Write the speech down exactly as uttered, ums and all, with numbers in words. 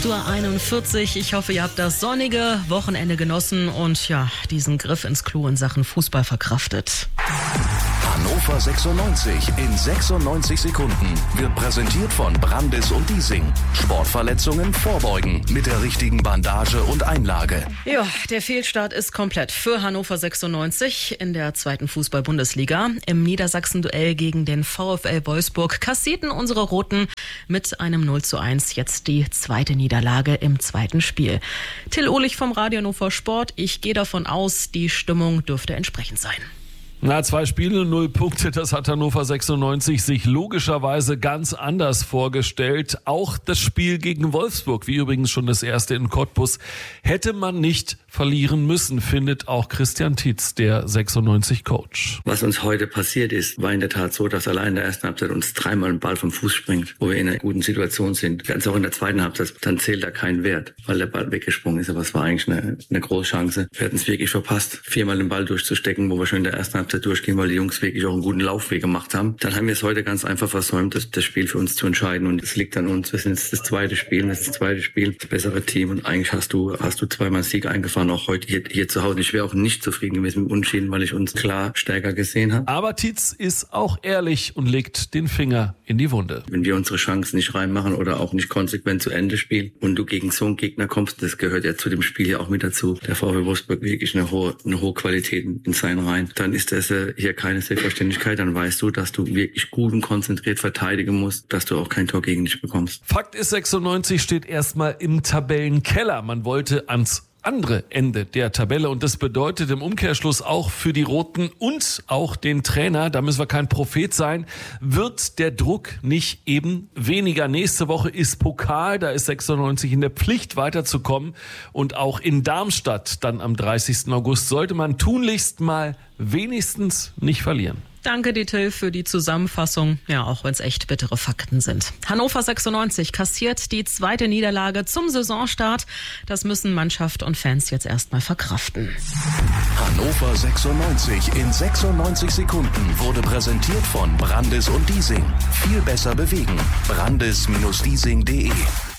einundvierzig. Ich hoffe, ihr habt das sonnige Wochenende genossen und ja, diesen Griff ins Klo in Sachen Fußball verkraftet. Hannover sechsundneunzig in sechsundneunzig Sekunden wird präsentiert von Brandis und Diesing. Sportverletzungen vorbeugen mit der richtigen Bandage und Einlage. Ja, der Fehlstart ist komplett für Hannover sechsundneunzig in der zweiten Fußball-Bundesliga. Im Niedersachsen-Duell gegen den VfL Wolfsburg kassierten unsere Roten mit einem null zu eins jetzt die zweite Niederlage im zweiten Spiel. Till Ohlich vom Radio Hannover Sport. Ich gehe davon aus, die Stimmung dürfte entsprechend sein. Na, zwei Spiele, null Punkte, das hat Hannover sechsundneunzig sich logischerweise ganz anders vorgestellt. Auch das Spiel gegen Wolfsburg, wie übrigens schon das erste in Cottbus, hätte man nicht verlieren müssen, findet auch Christian Tietz, der sechsundneunzig-Coach. Was uns heute passiert ist, war in der Tat so, dass allein in der ersten Halbzeit uns dreimal ein Ball vom Fuß springt, wo wir in einer guten Situation sind. Ganz auch in der zweiten Halbzeit, dann zählt da kein Wert, weil der Ball weggesprungen ist. Aber es war eigentlich eine, eine große Chance. Wir hätten es wirklich verpasst, viermal den Ball durchzustecken, wo wir schon in der ersten Halbzeit durchgehen, weil die Jungs wirklich auch einen guten Laufweg gemacht haben. Dann haben wir es heute ganz einfach versäumt, das, das Spiel für uns zu entscheiden. Und es liegt an uns. Wir sind jetzt das zweite Spiel, das ist das zweite Spiel, das bessere Team. Und eigentlich hast du, hast du zweimal Sieg eingefahren, auch heute hier, hier zu Hause. Ich wäre auch nicht zufrieden gewesen mit dem Unentschieden, weil ich uns klar stärker gesehen habe. Aber Tietz ist auch ehrlich und legt den Finger in die Wunde. Wenn wir unsere Chancen nicht reinmachen oder auch nicht konsequent zu Ende spielen und du gegen so einen Gegner kommst, das gehört ja zu dem Spiel ja auch mit dazu. Der VfL Wolfsburg wirklich eine hohe, eine hohe Qualität in seinen Reihen. Dann ist das äh, hier keine Selbstverständlichkeit. Dann weißt du, dass du wirklich gut und konzentriert verteidigen musst, dass du auch kein Tor gegen dich bekommst. Fakt ist, sechsundneunzig steht erstmal im Tabellenkeller. Man wollte ans andere Ende der Tabelle und das bedeutet im Umkehrschluss auch für die Roten und auch den Trainer, da müssen wir kein Prophet sein, wird der Druck nicht eben weniger. Nächste Woche ist Pokal, da ist sechsundneunzig in der Pflicht weiterzukommen und auch in Darmstadt dann am dreißigsten August sollte man tunlichst mal wenigstens nicht verlieren. Danke, Till, für die Zusammenfassung, ja, auch wenn es echt bittere Fakten sind. Hannover sechsundneunzig kassiert die zweite Niederlage zum Saisonstart. Das müssen Mannschaft und Fans jetzt erstmal verkraften. Hannover sechsundneunzig in sechsundneunzig Sekunden wurde präsentiert von Brandis und Diesing. Viel besser bewegen. Brandis Bindestrich Diesing Punkt de